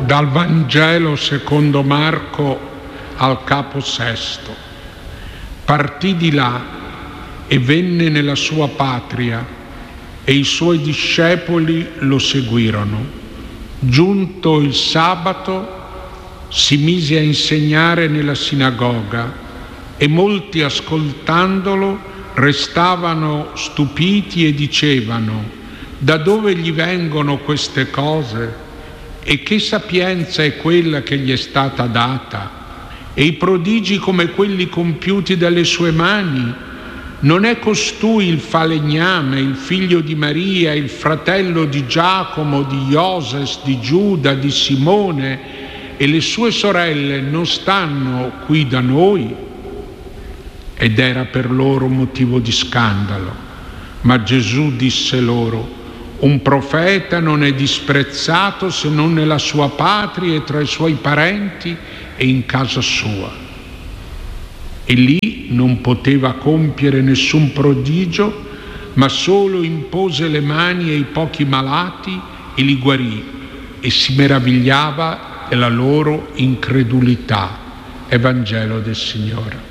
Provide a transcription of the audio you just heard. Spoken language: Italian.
Dal Vangelo secondo Marco al capo sesto. Partì di là e venne nella sua patria e i suoi discepoli lo seguirono. Giunto il sabato si mise a insegnare nella sinagoga e molti ascoltandolo restavano stupiti e dicevano: da dove gli vengono queste cose? E che sapienza è quella che gli è stata data? E i prodigi come quelli compiuti dalle sue mani? Non è costui il falegname, il figlio di Maria, il fratello di Giacomo, di Ioses, di Giuda, di Simone, e le sue sorelle non stanno qui da noi? Ed era per loro motivo di scandalo. Ma Gesù disse loro: un profeta non è disprezzato se non nella sua patria e tra i suoi parenti e in casa sua. E lì non poteva compiere nessun prodigio, ma solo impose le mani ai pochi malati e li guarì, e si meravigliava della loro incredulità. Evangelo del Signore.